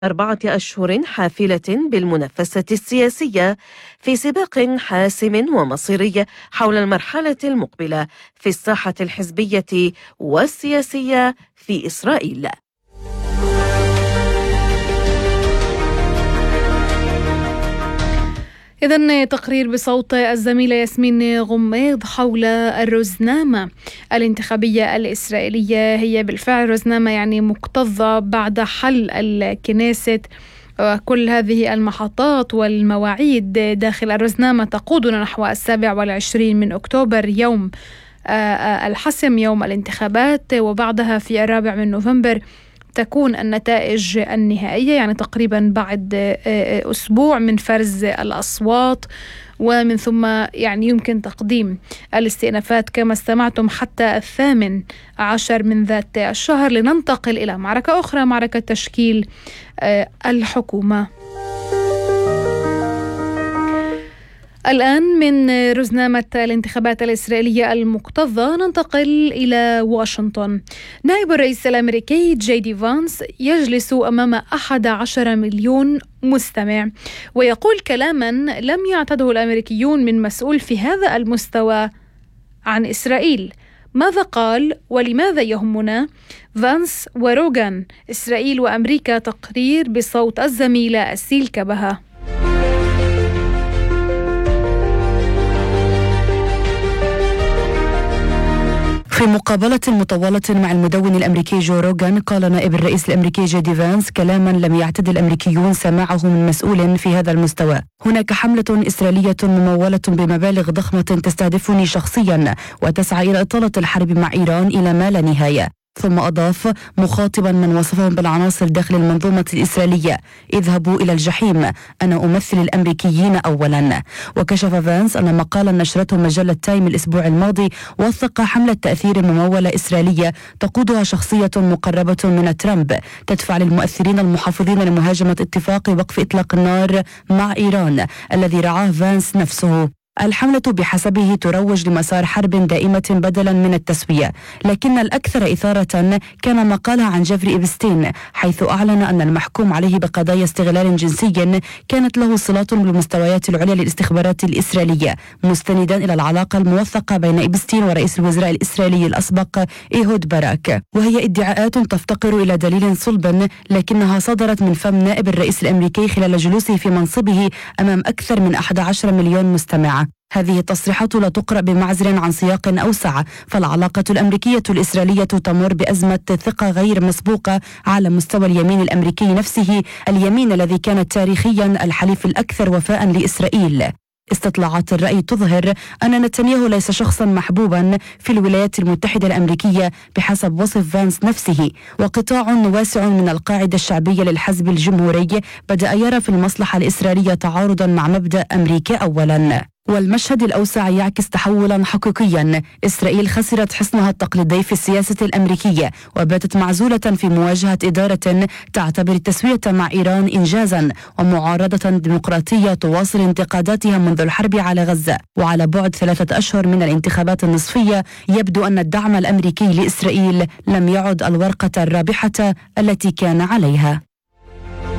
4 أشهر حافلة بالمنافسة السياسية في سباق حاسم ومصيري حول المرحلة المقبلة في الساحة الحزبية والسياسية في إسرائيل. إذن تقرير بصوت الزميلة ياسمين غميض حول الرزنامة الانتخابية الإسرائيلية. هي بالفعل رزنامة يعني مكتظة بعد حل الكنيست، وكل هذه المحطات والمواعيد داخل الرزنامة تقودنا نحو 27 من أكتوبر، يوم الحسم، يوم الانتخابات، وبعدها في 4 من نوفمبر تكون النتائج النهائية، يعني تقريبا بعد أسبوع من فرز الأصوات، ومن ثم يعني يمكن تقديم الاستئنافات كما استمعتم حتى 18 من ذات الشهر، لننتقل إلى معركة أخرى، معركة تشكيل الحكومة. الآن من رزنامة الانتخابات الإسرائيلية المكتظة ننتقل إلى واشنطن. نائب الرئيس الأمريكي جي دي فانس يجلس أمام 11 مليون مستمع ويقول كلاما لم يعتده الأمريكيون من مسؤول في هذا المستوى عن إسرائيل. ماذا قال ولماذا يهمنا؟ فانس وروغان، إسرائيل وأمريكا، تقرير بصوت الزميلة أسيل كبهة. في مقابلة مطولة مع المدون الأمريكي جو روغان، قال نائب الرئيس الأمريكي جي دي فانس كلاما لم يعتد الأمريكيون سماعه من مسؤول في هذا المستوى. هناك حملة إسرائيلية ممولة بمبالغ ضخمة تستهدفني شخصيا وتسعى إلى إطالة الحرب مع إيران إلى ما لا نهاية. ثم أضاف مخاطبا من وصفهم بالعناصر داخل المنظومة الإسرائيلية: اذهبوا إلى الجحيم، أنا أمثل الأمريكيين أولا. وكشف فانس أن مقالا نشرته مجلة تايم الأسبوع الماضي وثق حملة تأثير ممولة إسرائيلية تقودها شخصية مقربة من ترامب تدفع للمؤثرين المحافظين لمهاجمة اتفاق وقف إطلاق النار مع إيران الذي رعاه فانس نفسه. الحملة بحسبه تروج لمسار حرب دائمة بدلا من التسوية، لكن الأكثر إثارة كان ما قالها عن جيفري إبستين، حيث أعلن أن المحكوم عليه بقضايا استغلال جنسي كانت له صلات بالمستويات العليا للاستخبارات الإسرائيلية، مستندا إلى العلاقة الموثقة بين إبستين ورئيس الوزراء الإسرائيلي الأسبق إيهود باراك. وهي ادعاءات تفتقر إلى دليل صلب، لكنها صدرت من فم نائب الرئيس الأمريكي خلال جلوسه في منصبه أمام أكثر من 11 مليون مستمع. هذه التصريحات لا تقرأ بمعزل عن سياق أوسع، فالعلاقة الأمريكية الإسرائيلية تمر بأزمة ثقة غير مسبوقة على مستوى اليمين الأمريكي نفسه، اليمين الذي كان تاريخيا الحليف الأكثر وفاء لإسرائيل. استطلاعات الرأي تظهر أن نتنياهو ليس شخصا محبوبا في الولايات المتحدة الأمريكية بحسب وصف فانس نفسه، وقطاع واسع من القاعدة الشعبية للحزب الجمهوري بدأ يرى في المصلحة الإسرائيلية تعارضا مع مبدأ أمريكا أولا. والمشهد الأوسع يعكس تحولا حقيقيا. إسرائيل خسرت حصنها التقليدي في السياسة الأمريكية وباتت معزولة في مواجهة إدارة تعتبر التسوية مع إيران إنجازا ومعارضة ديمقراطية تواصل انتقاداتها منذ الحرب على غزة. وعلى بعد 3 أشهر من الانتخابات النصفية يبدو أن الدعم الأمريكي لإسرائيل لم يعد الورقة الرابحة التي كان عليها.